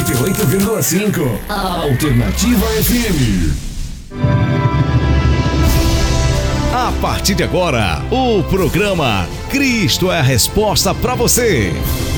98,5. Alternativa FM. A partir de agora, o programa Cristo é a Resposta para você.